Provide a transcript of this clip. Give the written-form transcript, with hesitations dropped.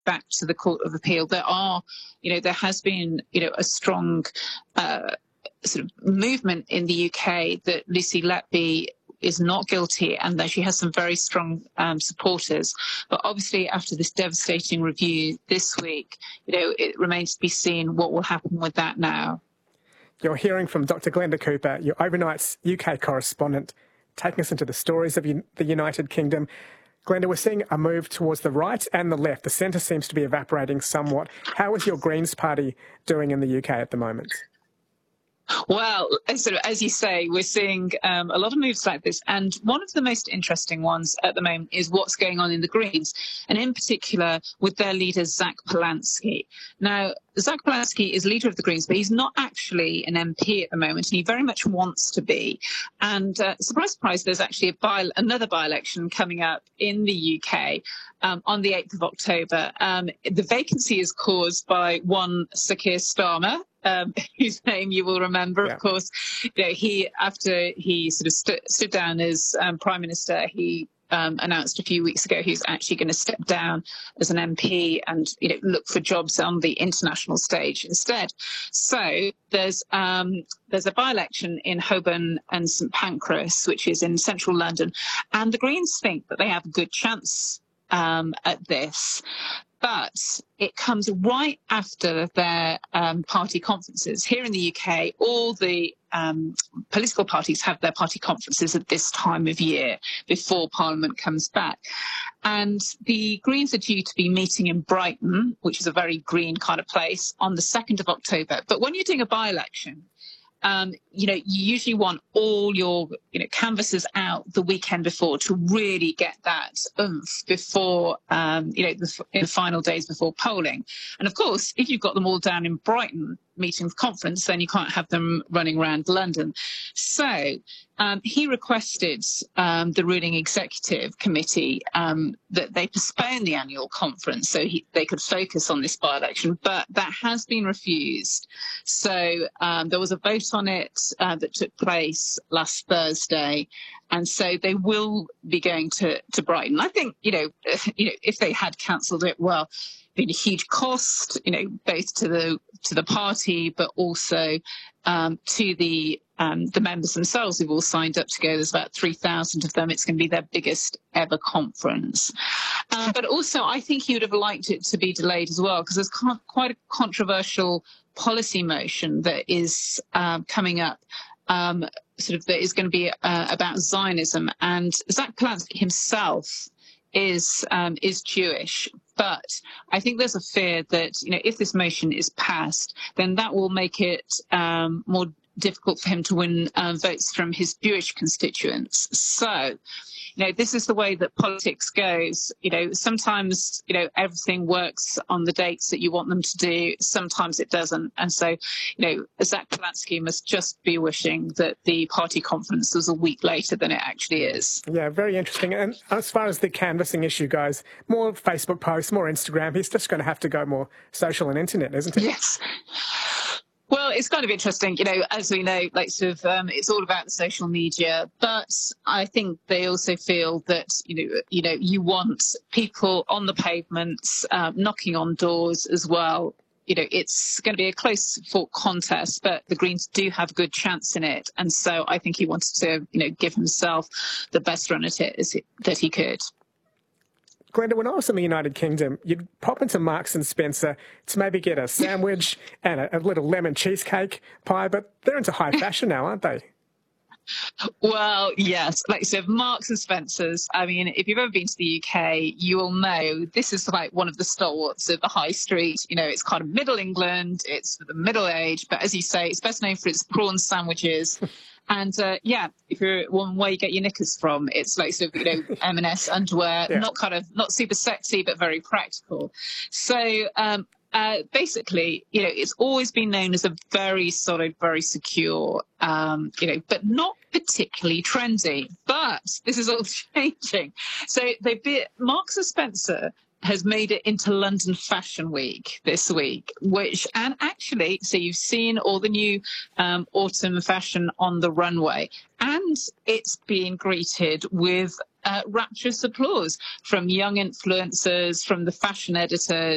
back to the Court of Appeal. There has been, a strong sort of movement in the UK that Lucy Letby is not guilty and that she has some very strong supporters. But obviously after this devastating review this week, it remains to be seen what will happen with that now. You're hearing from Dr. Glenda Cooper, your Overnight's UK correspondent, taking us into the stories of the United Kingdom. Glenda, we're seeing a move towards the right and the left. The centre seems to be evaporating somewhat. How is your Greens party doing in the UK at the moment? Well, as you say, we're seeing a lot of moves like this. And one of the most interesting ones at the moment is what's going on in the Greens, and in particular with their leader, Zach Polansky. Now, Zach Polansky is leader of the Greens, but he's not actually an MP at the moment, and he very much wants to be. And surprise, surprise, there's actually another by-election coming up in the UK on the 8th of October. The vacancy is caused by one Sir Keir Starmer, whose name you will remember, of course. After he sort of stood down as Prime Minister, he announced a few weeks ago he's actually going to step down as an MP and look for jobs on the international stage instead. So there's a by-election in Holborn and St Pancras, which is in central London, and the Greens think that they have a good chance at this. But it comes right after their party conferences. Here in the UK, all the political parties have their party conferences at this time of year before Parliament comes back. And the Greens are due to be meeting in Brighton, which is a very green kind of place, on the 2nd of October. But when you're doing a by-election, you usually want all your, canvassers out the weekend before to really get that oomph before, in the final days before polling. And of course, if you've got them all down in Brighton meeting the conference, then you can't have them running around London. So he requested the ruling executive committee that they postpone the annual conference so they could focus on this by-election, but that has been refused. So there was a vote on it that took place last Thursday, and so they will be going to Brighton. I think, if they had cancelled it, well, been a huge cost, both to the party, but also to the members themselves who've all signed up to go. There's about 3,000 of them. It's going to be their biggest ever conference. But also, I think he would have liked it to be delayed as well, because there's quite a controversial policy motion that is coming up. That is going to be about Zionism, and Zach Polansky himself is Jewish, but I think there's a fear that if this motion is passed, then that will make it more difficult for him to win votes from his Jewish constituents. So, this is the way that politics goes. Sometimes, everything works on the dates that you want them to do. Sometimes it doesn't. And so, Zach Polansky must just be wishing that the party conference was a week later than it actually is. Yeah, very interesting. And as far as the canvassing issue goes, more Facebook posts, more Instagram. He's just going to have to go more social and internet, isn't he? Yes. Well, it's kind of interesting, as we know, it's all about the social media. But I think they also feel that, you want people on the pavements, knocking on doors as well. It's going to be a close fought contest, but the Greens do have a good chance in it. And so I think he wanted to, give himself the best run at it that he could. Glenda, when I was in the United Kingdom, you'd pop into Marks and Spencer to maybe get a sandwich and a little lemon cheesecake pie, but they're into high fashion now, aren't they? Well, yes. Like you said, Marks and Spencer's, I mean, if you've ever been to the UK, you will know this is like one of the stalwarts of the high street. It's kind of middle England, it's for the middle age, but as you say, it's best known for its prawn sandwiches. And if you're one where you get your knickers from, it's like M&S underwear, not super sexy, but very practical. So basically, it's always been known as a very solid, very secure, but not particularly trendy. But this is all changing. So Marks and Spencer has made it into London Fashion Week this week, and actually, so you've seen all the new autumn fashion on the runway, and it's being greeted with rapturous applause from young influencers, from the fashion editors,